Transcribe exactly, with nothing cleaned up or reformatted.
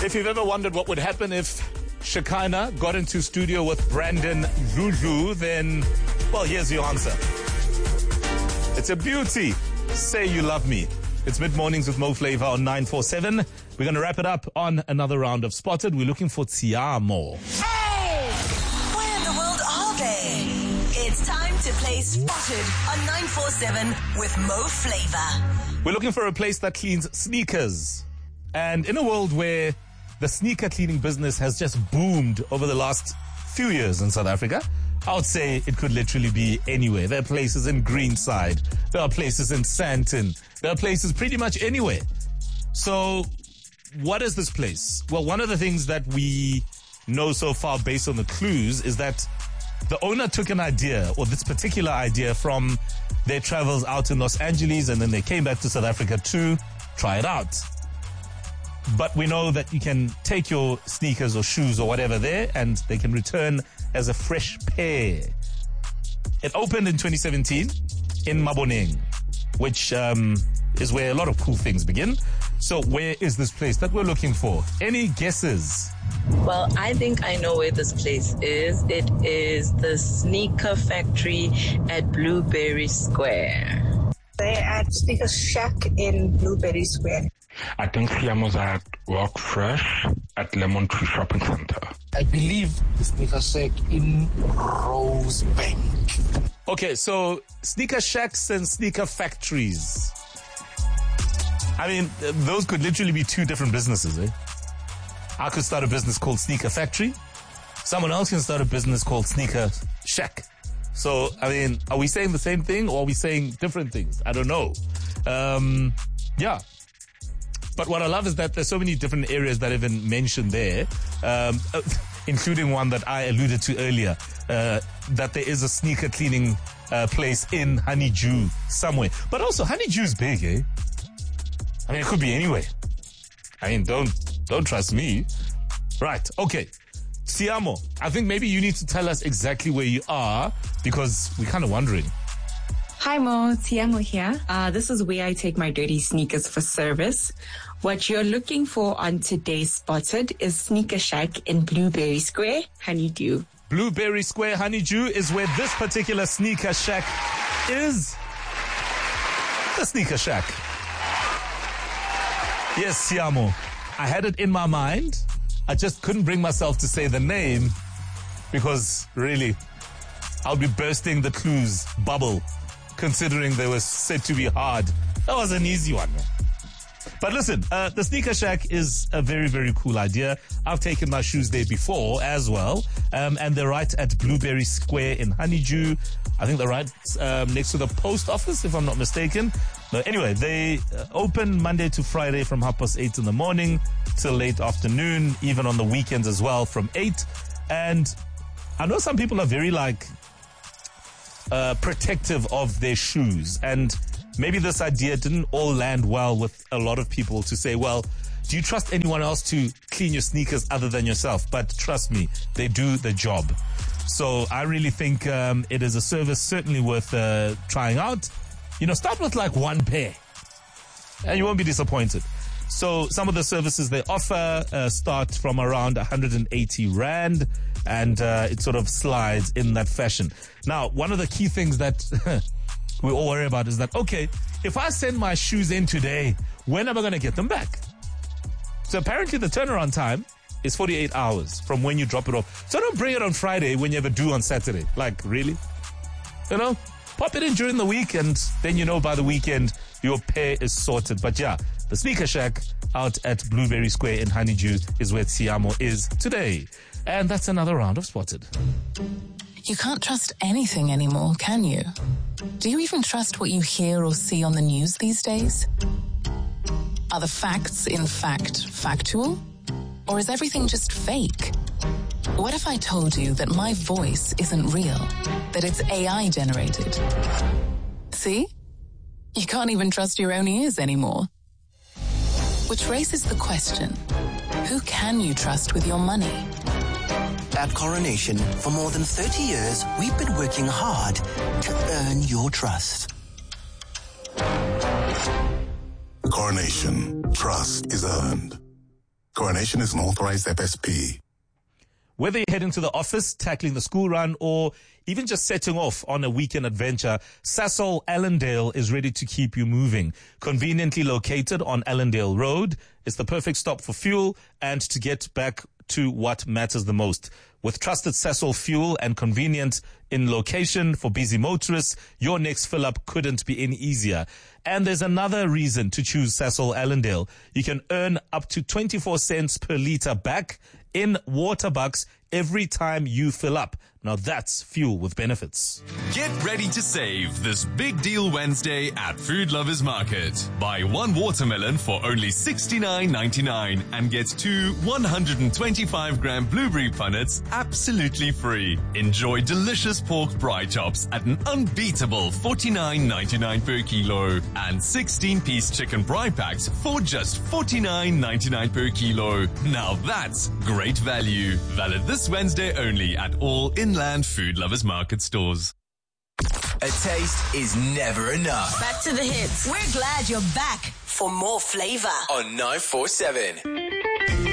If you've ever wondered what would happen if Shekinah got into studio with Brandon Lulu, then, well, here's your answer. It's a beauty. Say you love me. It's mid-mornings with Mo Flava on nine four seven. We're going to wrap it up on another round of Spotted. We're looking for Tiamo. Hey! Where in the world are they? It's time to play Spotted on nine four seven with Mo Flava. We're looking for a place that cleans sneakers. And in a world where the sneaker cleaning business has just boomed over the last few years in South Africa, I would say it could literally be anywhere. There are places in Greenside. There are places in Sandton. There are places pretty much anywhere. So what is this place? Well, one of the things that we know so far based on the clues is that the owner took an idea, or this particular idea, from their travels out in Los Angeles, and then they came back to South Africa to try it out. But we know that you can take your sneakers or shoes or whatever there, and they can return as a fresh pair. It opened in twenty seventeen in Maboneng, which um, is where a lot of cool things begin. So where is this place that we're looking for? Any guesses? Well, I think I know where this place is. It is the Sneaker Factory at Blueberry Square. They're at Sneaker Shack in Blueberry Square. I think Siamo's at Walk Fresh at Lemon Tree Shopping Center. I believe the Sneaker Shack in Rosebank. Okay, so Sneaker Shacks and Sneaker Factories. I mean, those could literally be two different businesses, eh? I could start a business called Sneaker Factory. Someone else can start a business called Sneaker Shack. So, I mean, are we saying the same thing or are we saying different things? I don't know. Um, yeah. But what I love is that there's so many different areas that have been mentioned there, um, including one that I alluded to earlier, uh, that there is a sneaker cleaning uh, place in Honeydew somewhere. But also, Honeydew's big, eh? I mean, it could be anywhere. I mean, don't don't trust me. Right, okay. Tiamo, I think maybe you need to tell us exactly where you are because we're kind of wondering. Hi Mo, Tiamo here. Uh, this is where I take my dirty sneakers for service. What you're looking for on today's Spotted is Sneaker Shack in Blueberry Square, Honeydew. Blueberry Square, Honeydew is where this particular Sneaker Shack is. The Sneaker Shack. Yes, Tiamo. I had it in my mind. I just couldn't bring myself to say the name because really, I'll be bursting the clues bubble considering they were said to be hard. That was an easy one. But listen, uh, the Sneaker Shack is a very, very cool idea. I've taken my shoes there before as well. Um, and they're right at Blueberry Square in Honeydew. I think they're right um, next to the post office, if I'm not mistaken. No, anyway, they uh, open Monday to Friday from half past eight in the morning till late afternoon, even on the weekends as well from eight. And I know some people are very like uh, protective of their shoes, and maybe this idea didn't all land well with a lot of people to say, well, do you trust anyone else to clean your sneakers other than yourself? But trust me, they do the job. So I really think um, it is a service certainly worth uh, trying out. You know, start with like one pair and you won't be disappointed. So some of the services they offer uh, start from around one hundred eighty rand, and uh, it sort of slides in that fashion. Now, one of the key things that we all worry about is that, okay, if I send my shoes in today, when am I going to get them back? So apparently the turnaround time is forty-eight hours from when you drop it off. So don't bring it on Friday when you have a due on Saturday. Like, really? You know, pop it in during the week and then you know by the weekend your pair is sorted. But yeah, the Sneaker Shack out at Blueberry Square in Honeydew is where Tiamo is today. And that's another round of Spotted. You can't trust anything anymore, can you? Do you even trust what you hear or see on the news these days? Are the facts, in fact, factual? Or is everything just fake? What if I told you that my voice isn't real, that it's A I generated? See? You can't even trust your own ears anymore. Which raises the question, who can you trust with your money? At Coronation, for more than thirty years, we've been working hard to earn your trust. Coronation. Trust is earned. Coronation is an authorized F S P. Whether you're heading to the office, tackling the school run, or even just setting off on a weekend adventure, Sasol Allendale is ready to keep you moving. Conveniently located on Allendale Road, it's the perfect stop for fuel and to get back to what matters the most. With trusted Sasol fuel and convenient in location for busy motorists, your next fill-up couldn't be any easier. And there's another reason to choose Sasol Allendale. You can earn up to twenty-four cents per litre back in water bucks every time you fill up. Now that's fuel with benefits. Get ready to save this big deal Wednesday at Food Lovers Market. Buy one watermelon for only sixty-nine ninety-nine and get two one hundred twenty-five gram blueberry punnets absolutely free. Enjoy delicious pork braai chops at an unbeatable forty-nine ninety-nine per kilo and sixteen piece chicken braai packs for just forty-nine ninety-nine per kilo. Now that's great value. Valid this Wednesday only at all Inland Food Lovers Market stores. A taste is never enough. Back to the hits. We're glad you're back for more flavor on nine four seven.